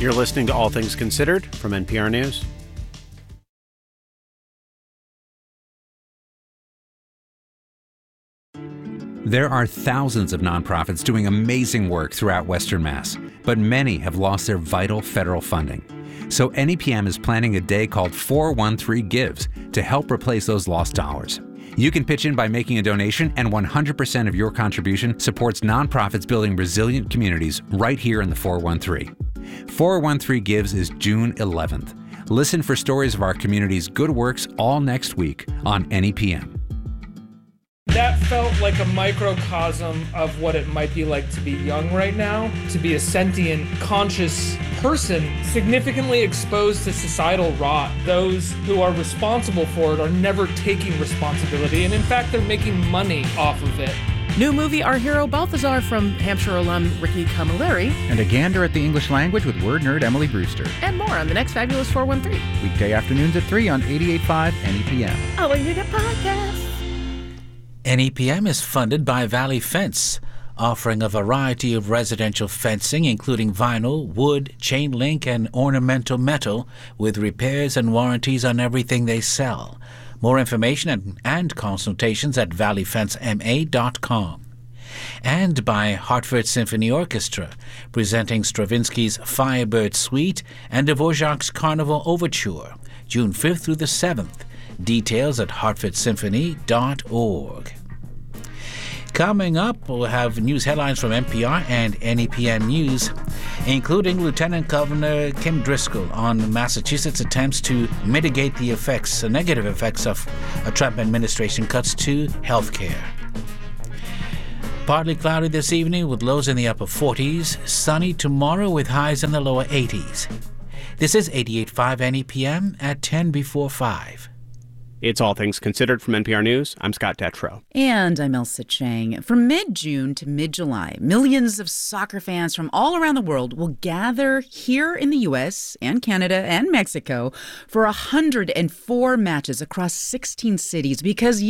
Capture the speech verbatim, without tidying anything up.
You're listening to All Things Considered from N P R News. There are thousands of nonprofits doing amazing work throughout Western Mass, but many have lost their vital federal funding. So N E P M is planning a day called four one three Gives to help replace those lost dollars. You can pitch in by making a donation, and one hundred percent of your contribution supports nonprofits building resilient communities right here in the four one three. four one three Gives is June eleventh. Listen for stories of our community's good works all next week on N E P M. That felt like a microcosm of what it might be like to be young right now, to be a sentient, conscious person, significantly exposed to societal rot. Those who are responsible for it are never taking responsibility, and in fact, they're making money off of it. New movie Our Hero Balthazar from Hampshire alum Ricky Camilleri. And a gander at the English language with word nerd Emily Brewster. And more on the next Fabulous four one three. Weekday afternoons at three on eighty-eight point five N E P M. Oh, and you get podcasts. N E P M is funded by Valley Fence, offering a variety of residential fencing, including vinyl, wood, chain link, and ornamental metal, with repairs and warranties on everything they sell. More information and, and consultations at valley fence m a dot com. And by Hartford Symphony Orchestra, presenting Stravinsky's Firebird Suite and Dvorak's Carnival Overture, June fifth through the seventh. Details at hartford symphony dot org. Coming up, we'll have news headlines from N P R and N E P M News, including Lieutenant Governor Kim Driscoll on Massachusetts' attempts to mitigate the effects, the negative effects of a Trump administration cuts to health care. Partly cloudy this evening with lows in the upper forties, sunny tomorrow with highs in the lower eighties. This is eighty-eight point five N E P M at ten before five. It's All Things Considered from N P R News. I'm Scott Detrow. And I'm Elsa Chang. From mid-June to mid-July, millions of soccer fans from all around the world will gather here in the U S and Canada and Mexico for one hundred four matches across sixteen cities because